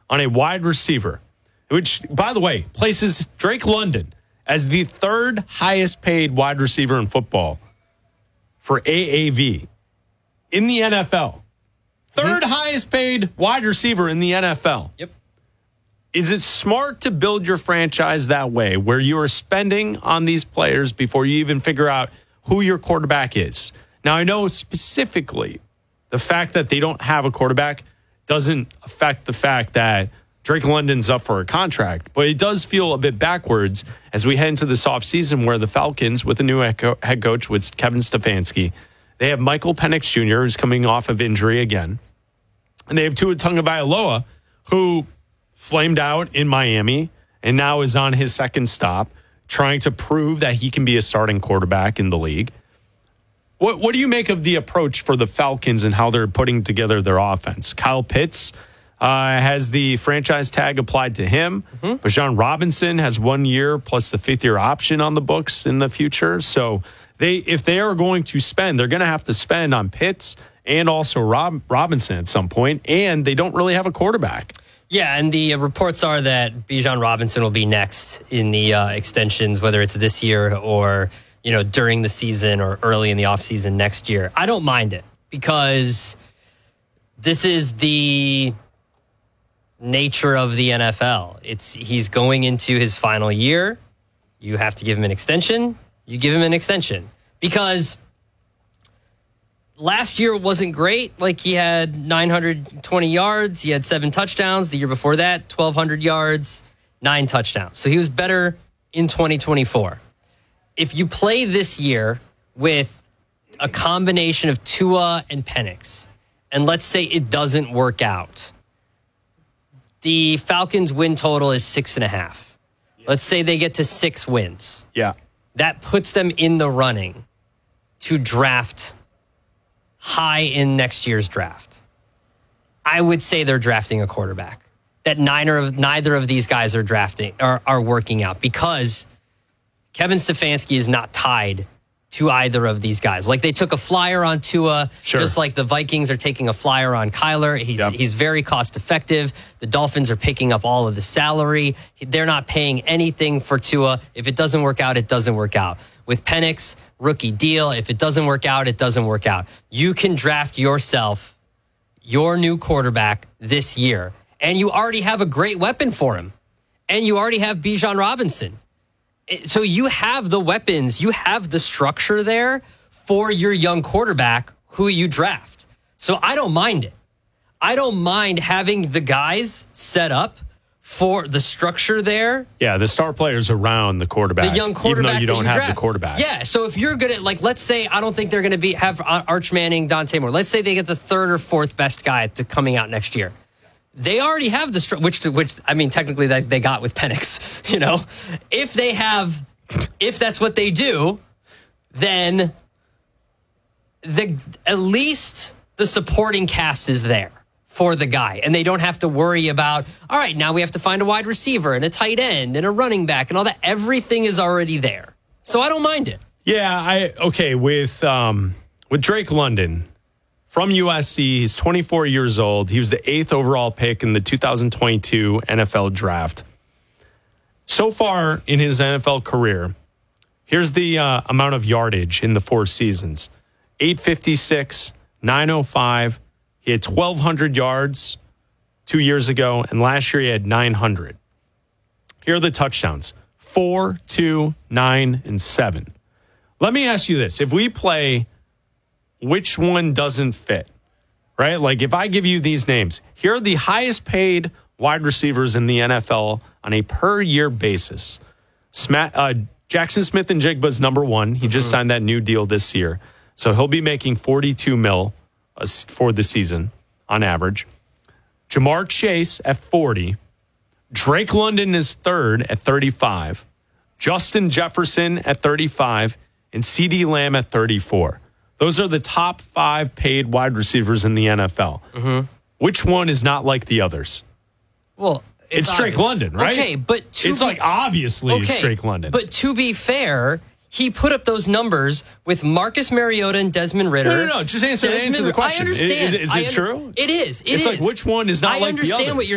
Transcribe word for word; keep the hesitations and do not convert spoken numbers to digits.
on a wide receiver, which, by the way, places Drake London as the third highest paid wide receiver in football for A A V in the N F L. Third mm-hmm. highest paid wide receiver in the N F L. Yep. Is it smart to build your franchise that way, where you are spending on these players before you even figure out who your quarterback is? Now, I know specifically the fact that they don't have a quarterback doesn't affect the fact that Drake London's up for a contract, but it does feel a bit backwards as we head into this offseason where the Falcons, with a new head coach, with Kevin Stefanski, they have Michael Penix Junior, who's coming off of injury again, and they have Tua Tagovailoa, who flamed out in Miami and now is on his second stop, trying to prove that he can be a starting quarterback in the league. What what do you make of the approach for the Falcons and how they're putting together their offense? Kyle Pitts uh, has the franchise tag applied to him. Mm-hmm. Bijan Robinson has one year plus the fifth year option on the books in the future. So they if they are going to spend, they're going to have to spend on Pitts and also Rob, Robinson at some point, and they don't really have a quarterback. Yeah, and the uh, reports are that Bijan Robinson will be next in the uh, extensions, whether it's this year or, you know, during the season or early in the offseason next year. I don't mind it because this is the nature of the N F L. It's he's going into his final year. You have to give him an extension. You give him an extension because last year wasn't great. Like, he had nine hundred twenty yards. He had seven touchdowns. The year before that, twelve hundred yards, nine touchdowns. So he was better in twenty twenty-four. If you play this year with a combination of Tua and Penix, and let's say it doesn't work out, the Falcons' win total is six and a half. Let's say they get to six wins. Yeah. That puts them in the running to draft high in next year's draft. I would say they're drafting a quarterback. That neither of neither of these guys are drafting are, are working out because Kevin Stefanski is not tied to either of these guys. Like, they took a flyer on Tua, sure. just like the Vikings are taking a flyer on Kyler. He's yep. he's very cost effective. The Dolphins are picking up all of the salary. They're not paying anything for Tua. If it doesn't work out, it doesn't work out. With Penix, rookie deal. If it doesn't work out, it doesn't work out. You can draft yourself your new quarterback this year, and you already have a great weapon for him, and you already have Bijan Robinson. So you have the weapons, you have the structure there for your young quarterback who you draft. So I don't mind it. I don't mind having the guys set up for the structure there. Yeah, the star players around the quarterback. The young quarterback, even though you don't you have draft. the quarterback. Yeah, so if you're going to, like, let's say, I don't think they're going to be have Arch Manning, Dante Moore. Let's say they get the third or fourth best guy to coming out next year. They already have the structure, which, which, I mean, technically that they got with Penix, you know. If they have, if that's what they do, then the at least the supporting cast is there for the guy, and they don't have to worry about, all right, now we have to find a wide receiver and a tight end and a running back and all that. Everything is already there. So I don't mind it. Yeah, I okay, with um with Drake London from U S C, he's twenty-four years old. He was the eighth overall pick in the two thousand twenty-two N F L draft. So far in his N F L career, here's the uh, amount of yardage in the four seasons. eight fifty-six, nine oh five. He had twelve hundred yards two years ago, and last year he had nine hundred. Here are the touchdowns. Four, two, nine, and seven. Let me ask you this. If we play which one doesn't fit, right? Like, if I give you these names, here are the highest paid wide receivers in the N F L on a per year basis. Sma- uh, Jackson Smith and Jigba is number one. He just mm-hmm. signed that new deal this year. So he'll be making forty-two mil for the season on average. Jamar Chase at forty. Drake London is third at thirty-five. Justin Jefferson at thirty-five. And CeeDee Lamb at thirty-four. Those are the top five paid wide receivers in the N F L. Mm-hmm. Which one is not like the others? Well, it's, it's Drake London, right? Okay, but to it's be, like obviously okay, it's Drake London. But to be fair, he put up those numbers with Marcus Mariota and Desmond Ritter. No, no, no. Just answer, answer the question. I understand. Is, is it I un- true? It is. It it's is. like which one is not I like the others? understand what you're